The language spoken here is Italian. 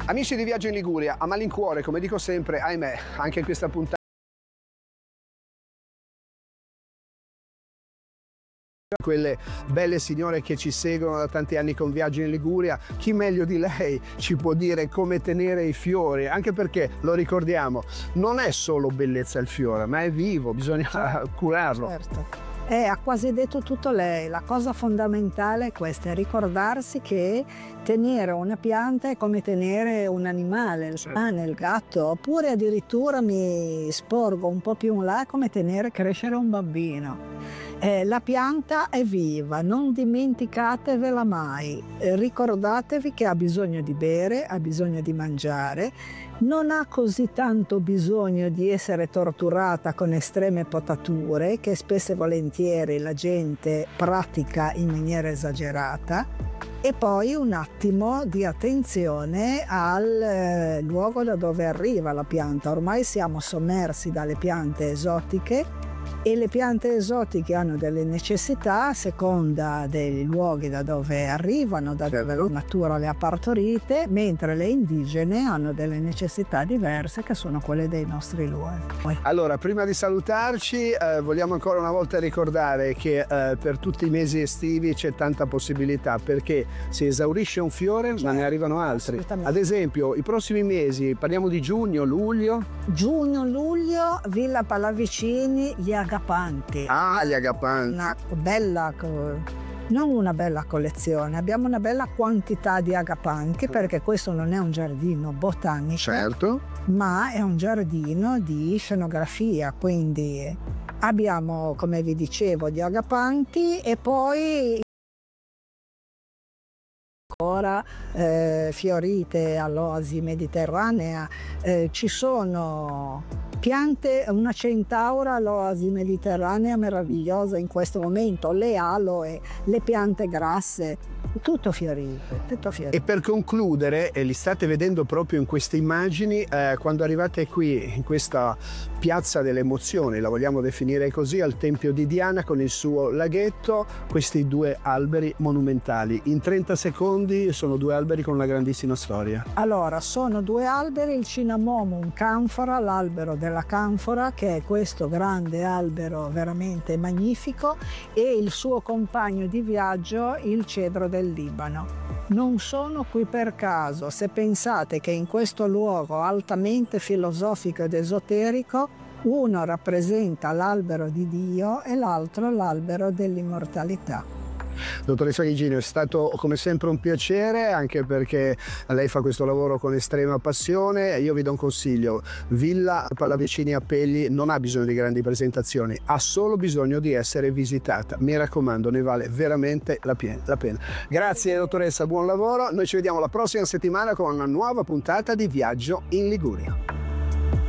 Amici di Viaggio in Liguria, a malincuore, come dico sempre, ahimè, anche in questa puntata quelle belle signore che ci seguono da tanti anni con Viaggio in Liguria, chi meglio di lei ci può dire come tenere i fiori, anche perché, lo ricordiamo, non è solo bellezza il fiore, ma è vivo, bisogna curarlo. Certo. Ha quasi detto tutto lei. La cosa fondamentale è questa, è ricordarsi che tenere una pianta è come tenere un animale, il cane, il gatto, oppure addirittura mi sporgo un po' più in là, come tenere crescere un bambino. La pianta è viva, non dimenticatevela mai, ricordatevi che ha bisogno di bere, ha bisogno di mangiare, non ha così tanto bisogno di essere torturata con estreme potature che spesso e volentieri la gente pratica in maniera esagerata. E poi un attimo di attenzione al luogo da dove arriva la pianta. Ormai siamo sommersi dalle piante esotiche e le piante esotiche hanno delle necessità a seconda dei luoghi da dove arrivano, da dove la natura le ha partorite, mentre le indigene hanno delle necessità diverse che sono quelle dei nostri luoghi. Allora, prima di salutarci, vogliamo ancora una volta ricordare che per tutti i mesi estivi c'è tanta possibilità, perché si esaurisce un fiore ma ne arrivano altri. Ad esempio, i prossimi mesi, parliamo di giugno, luglio. Giugno, luglio, Villa Pallavicini, gli agapanti. Ah, gli agapanti. Una bella, non una bella collezione, abbiamo una bella quantità di agapanti, perché questo non è un giardino botanico, certo, ma è un giardino di scenografia, quindi abbiamo, come vi dicevo, gli agapanti e poi ancora fiorite all'oasi mediterranea, ci sono piante, una centaura all'oasi mediterranea meravigliosa in questo momento, le aloe, le piante grasse, tutto fiorito, tutto fiorito. E per concludere, li state vedendo proprio in queste immagini, quando arrivate qui in questa piazza delle emozioni, la vogliamo definire così, al Tempio di Diana con il suo laghetto, questi due alberi monumentali. In 30 secondi sono due alberi con una grandissima storia. Allora, sono due alberi, il Cinnamomum canfora, l'albero della canfora, che è questo grande albero veramente magnifico, e il suo compagno di viaggio, il cedro del Libano. Non sono qui per caso. Se pensate che in questo luogo altamente filosofico ed esoterico uno rappresenta l'albero di Dio e l'altro l'albero dell'immortalità. Dottoressa Gigino, è stato come sempre un piacere, anche perché lei fa questo lavoro con estrema passione. Io vi do un consiglio: Villa Pallavicini a Pegli non ha bisogno di grandi presentazioni, ha solo bisogno di essere visitata. Mi raccomando, ne vale veramente la pena. Grazie dottoressa, buon lavoro. Noi ci vediamo la prossima settimana con una nuova puntata di Viaggio in Liguria.